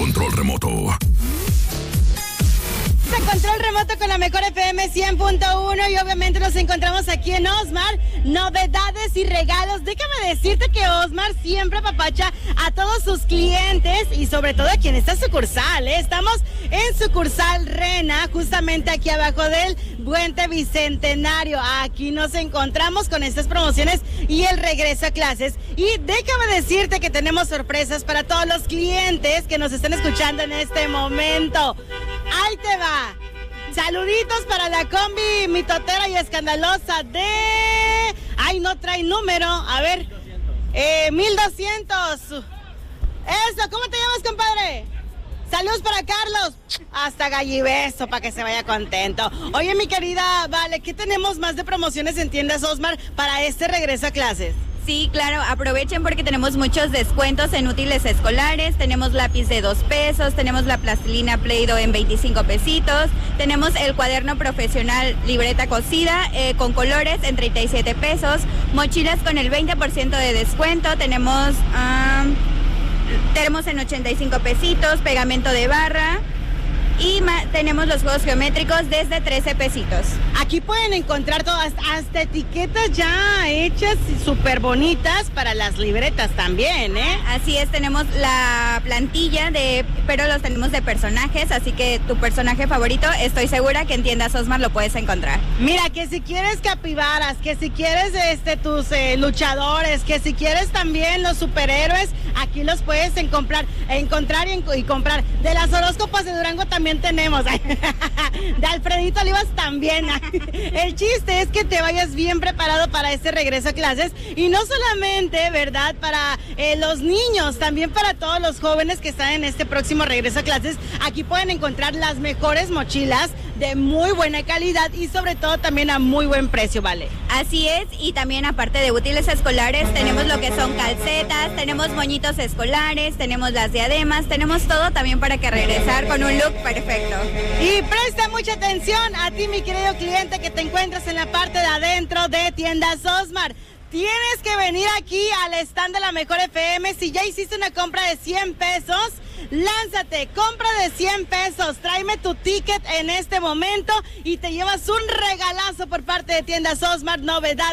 control remoto. Control remoto con la mejor FM 100.1 y obviamente nos encontramos aquí en Osmar, novedades y regalos. Déjame decirte que Osmar siempre apapacha a todos sus clientes y sobre todo aquí en esta sucursal, ¿eh? Estamos en sucursal Rena, justamente aquí abajo del Puente Bicentenario. Aquí nos encontramos con estas promociones y el regreso a clases. Y déjame decirte que tenemos sorpresas para todos los clientes que nos están escuchando en este momento. Ahí te va. Saluditos para la combi mitotera y escandalosa de... Ay, no trae número. A ver. 1200. Eso, ¿cómo te llamas, compadre? Saludos para Carlos. Hasta Gallibeso para que se vaya contento. Oye, mi querida Vale, ¿qué tenemos más de promociones en tiendas Osmar para este regreso a clases? Sí, claro, aprovechen porque tenemos muchos descuentos en útiles escolares, tenemos lápiz de 2 pesos, tenemos la plastilina Play-Doh en 25 pesitos, tenemos el cuaderno profesional libreta cosida con colores en 37 pesos, mochilas con el 20% de descuento, tenemos en 85 pesitos, pegamento de barra. Y tenemos los juegos geométricos desde 13 pesitos. Aquí pueden encontrar todas, hasta etiquetas ya hechas y súper bonitas para las libretas también, ¿eh? Así es, tenemos la plantilla pero los tenemos de personajes, así que tu personaje favorito, estoy segura que en tiendas Osmar lo puedes encontrar. Mira, que si quieres capibaras, que si quieres tus luchadores, que si quieres también los superhéroes, aquí los puedes encontrar y comprar. De las horóscopas de Durango también tenemos, de Alfredito Olivas también. El chiste es que te vayas bien preparado para este regreso a clases y no solamente, ¿verdad?, para los niños, también para todos los jóvenes que están en este próximo regreso a clases. Aquí pueden encontrar las mejores mochilas de muy buena calidad y sobre todo también a muy buen precio, ¿vale? Así es, y también aparte de útiles escolares tenemos lo que son calcetas, tenemos moñitos escolares, tenemos las diademas, tenemos todo también para que regresar con un look perfecto. Y presta mucha atención a ti, mi querido cliente, que te encuentras en la parte de adentro de tiendas Osmar. Tienes que venir aquí al stand de la Mejor FM. Si ya hiciste una compra de 100 pesos, lánzate, compra de 100 pesos, tráeme tu ticket en este momento y te llevas un regalazo por parte de tiendas Osmar, novedad.